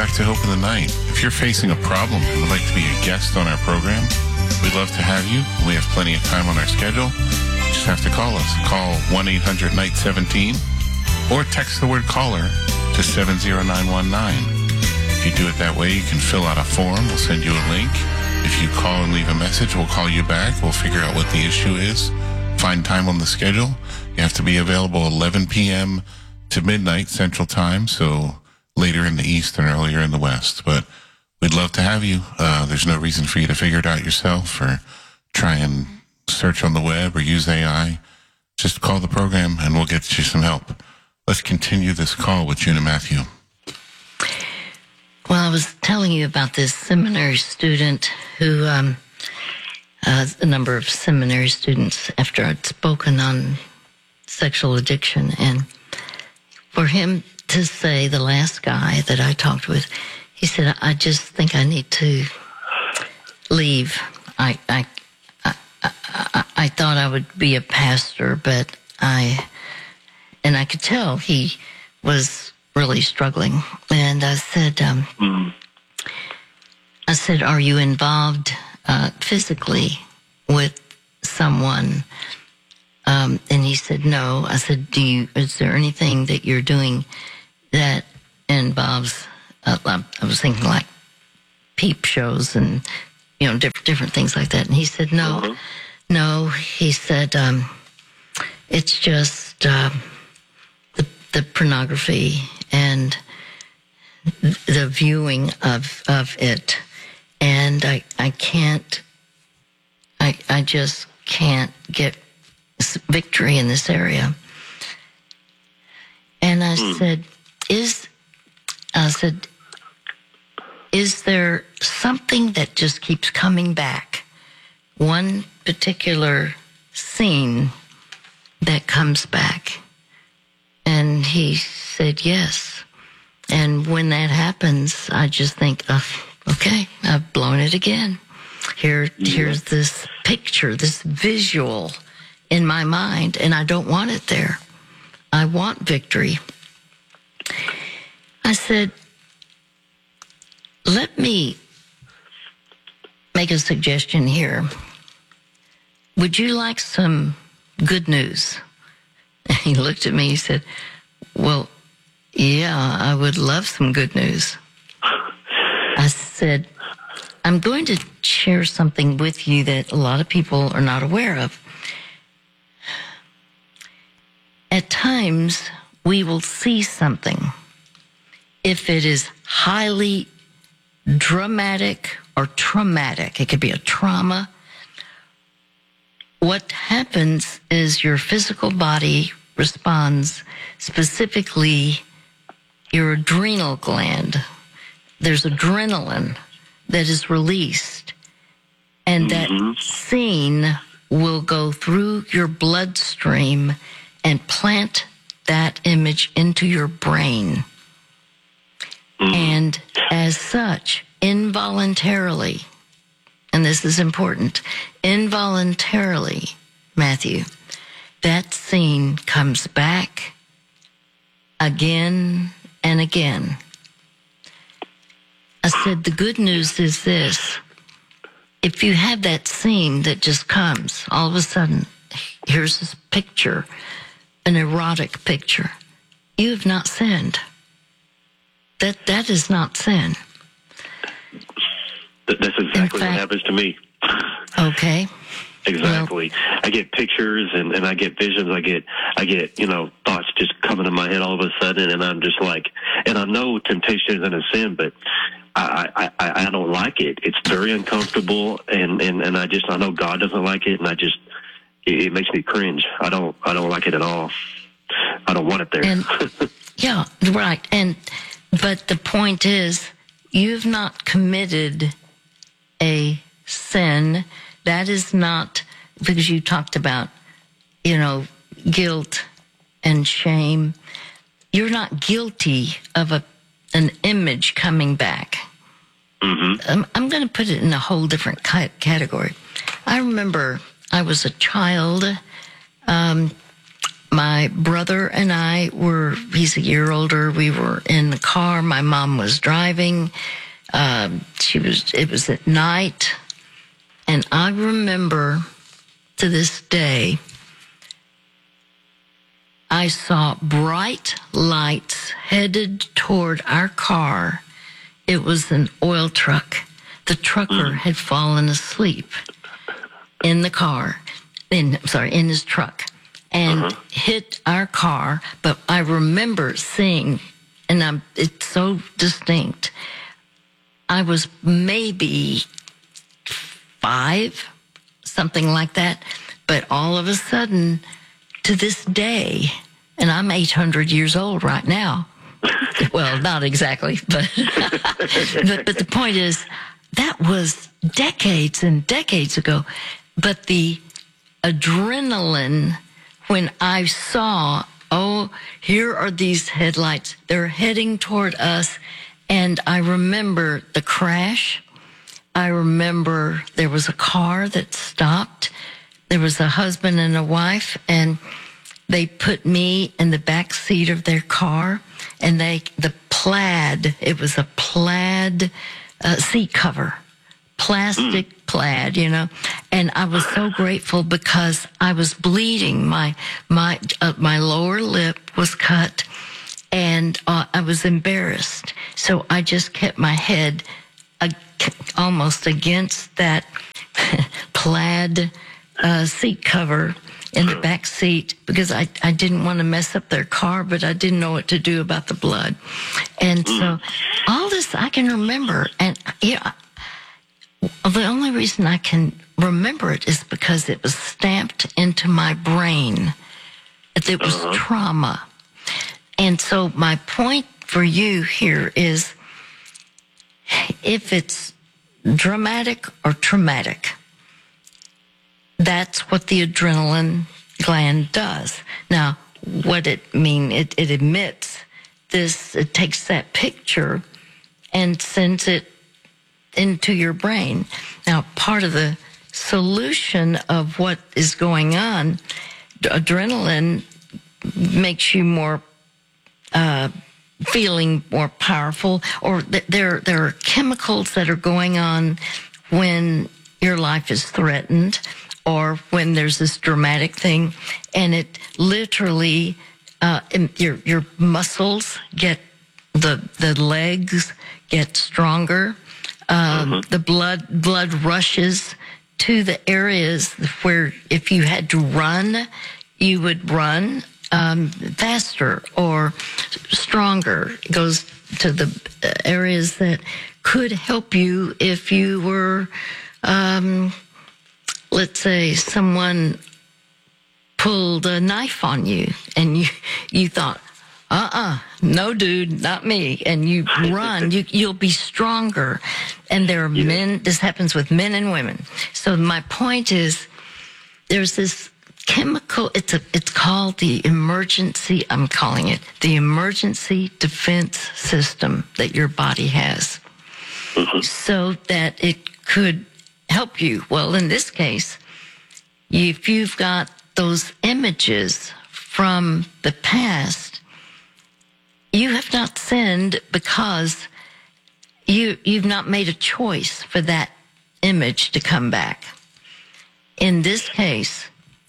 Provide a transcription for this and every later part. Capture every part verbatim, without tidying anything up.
back to Hope in the Night. If you're facing a problem and would like to be a guest on our program, we'd love to have you. We have plenty of time on our schedule. You just have to call us. Call one eight hundred night seventeen or text the word caller to seven zero nine one nine. If you do it that way, you can fill out a form. We'll send you a link. If you call and leave a message, we'll call you back. We'll figure out what the issue is. Find time on the schedule. You have to be available eleven p.m. to midnight Central Time, so later in the East and earlier in the West. But we'd love to have you. Uh, there's no reason for you to figure it out yourself or try and search on the web or use A I. Just call the program and we'll get you some help. Let's continue this call with June and Matthew. Well, I was telling you about this seminary student who, um, uh, a number of seminary students, after I'd spoken on sexual addiction, and for him to say, the last guy that I talked with, he said, I just think I need to leave. I, I, I, I, I thought I would be a pastor, but I, and I could tell he was really struggling. And I said, um, mm. I said, are you involved uh, physically with someone? Um, and he said, no. I said, do you, is there anything that you're doing that involves, uh, I was thinking like peep shows and, you know, different, different things like that. And he said, no, mm-hmm. no. He said, um, it's just, uh, the, the pornography and the viewing of, of it. And I, I can't, I, I just can't get victory in this area. And I mm. said, is, I said, is there something that just keeps coming back? One particular scene that comes back? And he said, yes. And when that happens, I just think, oh, okay, I've blown it again. Here, yeah. Here's this picture, this visual in my mind, and I don't want it there. I want victory. I said, let me make a suggestion here. Would you like some good news? And he looked at me, he said, well, yeah, I would love some good news. I said, I'm going to share something with you that a lot of people are not aware of. At times, we will see something. If it is highly dramatic or traumatic, it could be a trauma. What happens is your physical body responds, specifically your adrenal gland. There's adrenaline that is released, and mm-hmm. that scene will go through your bloodstream and plant that image into your brain. Mm. And as such, involuntarily, and this is important, involuntarily, Matthew, that scene comes back again and again. I said, the good news is this. If you have that scene that just comes, all of a sudden, here's this picture, an erotic picture. You have not sinned. That that is not sin. That's exactly fact, what happens to me. Okay. Exactly. Well, I get pictures and, and I get visions. I get, I get, you know, thoughts just coming to my head all of a sudden. And I'm just like, and I know temptation isn't a sin, but I, I, I don't like it. It's very uncomfortable. And, and, and I just, I know God doesn't like it. And I just, it, it makes me cringe. I don't, I don't like it at all. I don't want it there. And, yeah, right. And, but the point is, you've not committed a sin. That is not, because you talked about, you know, guilt and shame. You're not guilty of a an image coming back. Mm-hmm. I'm, I'm going to put it in a whole different category. I remember I was a child. Um, my brother and I were, he's a year older, we were in the car. My mom was driving. Um, she was, it was at night. And I remember to this day, I saw bright lights headed toward our car. It was an oil truck. The trucker had fallen asleep in the car, in, I'm sorry, in his truck, and uh-huh. hit our car. But I remember seeing, and I'm, it's so distinct, I was maybe five, something like that. But all of a sudden, to this day, and I'm eight hundred years old right now. Well, not exactly, but, but but the point is, that was decades and decades ago. But the adrenaline when I saw, oh, here are these headlights. They're heading toward us. And I remember the crash. I remember there was a car that stopped. There was a husband and a wife, and they put me in the back seat of their car, and they, the plaid, it was a plaid uh, seat cover, plastic plaid, you know, and I was so grateful because I was bleeding. My, my, uh, my lower lip was cut, and uh, I was embarrassed. So I just kept my head uh, almost against that plaid uh, seat cover in the back seat because I, I didn't want to mess up their car, but I didn't know what to do about the blood. And so all this I can remember. And you know, the only reason I can remember it is because it was stamped into my brain. It was uh-huh. trauma. And so my point for you here is if it's dramatic or traumatic, that's what the adrenaline gland does. Now, what it mean, it, it emits this, it takes that picture and sends it into your brain. Now, part of the solution of what is going on, adrenaline makes you more uh, feeling more powerful, or th- there there are chemicals that are going on when your life is threatened or when there's this dramatic thing, and it literally uh, your your muscles get, the the legs get stronger, um, mm-hmm. the blood blood rushes to the areas where if you had to run, you would run um, faster or stronger. It goes to the areas that could help you if you were, um, let's say, someone pulled a knife on you and you you thought, uh-uh, no, dude, not me. And you run, you, you'll be stronger. And there are yeah. men, this happens with men and women. So my point is, there's this chemical, it's a, it's called the emergency, I'm calling it, the emergency defense system that your body has. Mm-hmm. So that it could help you. Well, in this case, if you've got those images from the past, you have not sinned because you, you've not made a choice for that image to come back. In this case,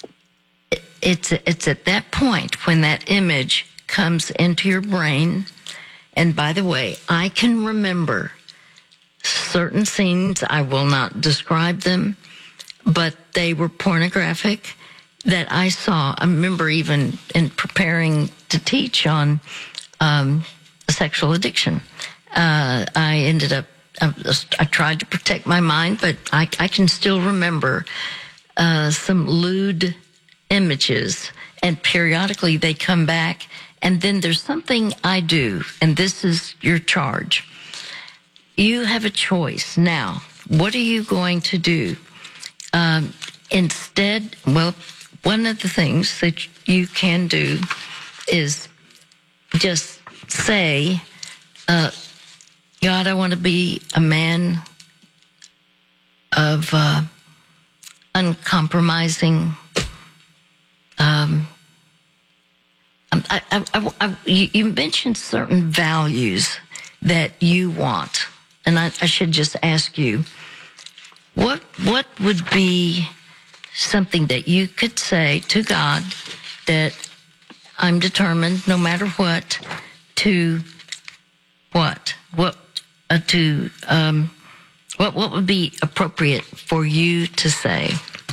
it's, it's at that point when that image comes into your brain. And by the way, I can remember certain scenes. I will not describe them, but they were pornographic that I saw. I remember even in preparing to teach on Um, sexual addiction. Uh, I ended up, I, I tried to protect my mind, but I, I can still remember uh, some lewd images, and periodically they come back. And then there's something I do, and this is your charge. You have a choice. Now, what are you going to do? Um, instead, well, one of the things that you can do is just say, uh, God, I want to be a man of uh, uncompromising um, Um, I, I, I, I, you you mentioned certain values that you want, and I, I should just ask you, what what would be something that you could say to God that I'm determined, no matter what, to what what uh, to um, what what would be appropriate for you to say?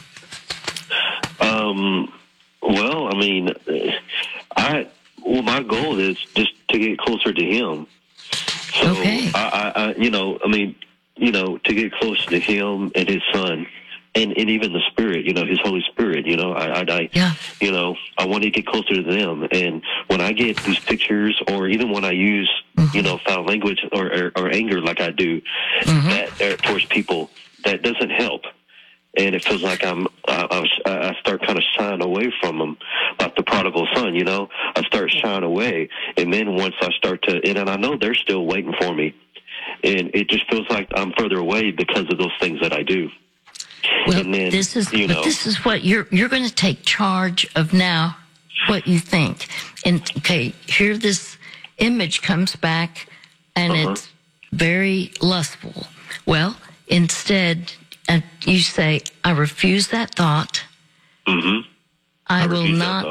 Um. Well, I mean, I well, my goal is just to get closer to Him. So Okay. I, I, I, you know, I mean, you know, to get closer to Him and His Son, and, and even the Spirit, you know, His Holy Spirit. You know, I, I, I Yeah. you know, I want to get closer to them. And when I get these pictures, or even when I use, Mm-hmm. you know, foul language or, or, or anger like I do, Mm-hmm. that uh, towards people, that doesn't help. And it feels like I'm, I, I, I start kind of shying away from them, like the prodigal son, you know. I start shying away, and then once I start to, and, and I know they're still waiting for me, and it just feels like I'm further away because of those things that I do. Well, And then, this is you but know, this is what you're you're going to take charge of now. What you think, and okay, here this image comes back, and Uh-huh. it's very lustful. Well, instead, uh, you say, "I refuse that thought. mm-hmm. I, I will refuse that not